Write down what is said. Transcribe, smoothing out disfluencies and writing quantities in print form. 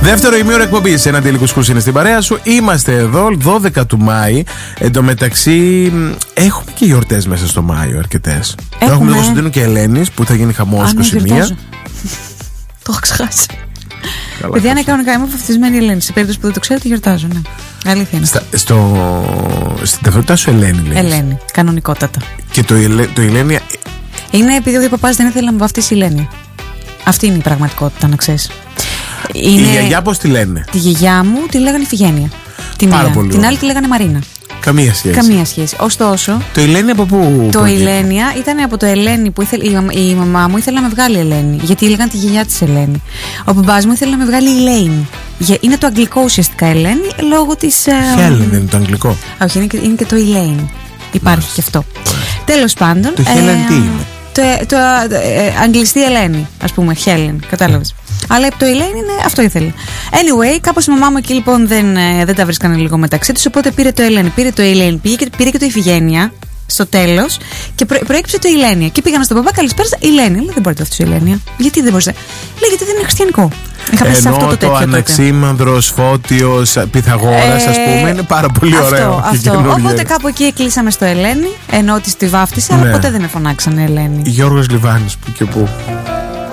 Δεύτερο ημίωρο εκπομπής. Ένα τελικό σκουρς είναι στην παρέα σου. Είμαστε εδώ 12 του Μάη. Εν τω μεταξύ, έχουμε και γιορτές μέσα στο Μάιο αρκετές. Έχουμε τον Κωνσταντίνο και Ελένης που θα γίνει χαμός 21. Το έχω ξεχάσει. Παιδιά, είναι κανονικά. Είμαι βαφτισμένη Ελένη. Σε περίπτωση που δεν το ξέρετε, γιορτάζω. Ναι. Αλήθεια είναι. Στην ταυτότητά σου Ελένη λέει. Ελένη, κανονικότατα. Και το Ελένη. Είναι επειδή ο παπάς δεν ήθελε να με βαφτίσει η Ελένη. Αυτή είναι η πραγματικότητα, να ξέρεις. Η γιαγιά πώς τη λένε? Τη γιαγιά μου τη λέγανε Ιφηγένεια. Την άλλη τη λέγανε Μαρίνα. Καμία σχέση. Καμία σχέση. Ωστόσο. Το Ελένη από πού? Το Ελένια ήταν από το Ελένη που η μαμά μου ήθελε να με βγάλει Ελένη. Γιατί έλεγαν τη γιαγιά της Ελένη. Ο μπαμπάς μου ήθελε να με βγάλει Ελένη. Είναι το αγγλικό ουσιαστικά Ελένη λόγω της. Helen δεν είναι το αγγλικό? Όχι, είναι και το Elaine. Υπάρχει και αυτό. Τέλος πάντων. Το Helen τι είναι? Το αγγλιστή Ελένη, ας πούμε, Helen, κατάλαβες. Αλλά το Elaine είναι, αυτό ήθελε. Anyway, κάπως η μαμά μου εκεί λοιπόν δεν τα βρίσκανε λίγο μεταξύ τους. Οπότε πήρε το Elaine, πήρε και το Ιφηγένεια στο τέλος και προέκυψε το Ηλένια. Και πήγανα στον παπά, καλησπέρα, Ηλένια. Λέει, δεν μπορείτε αυτό το Ηλένια. Γιατί δεν μπορείτε? Λέει, γιατί δεν είναι χριστιανικό. Ενώ το Αναξίμανδρος, Φώτιος, Πυθαγόρας, ας πούμε, είναι πάρα πολύ ωραίο. Αυτό. Οπότε κάπου εκεί κλείσαμε στο Ελένη, ενώ τη βάφτισε, αλλά ποτέ δεν με φωνάξανε Ελένη. Γιώργος Λιβάνης που και που.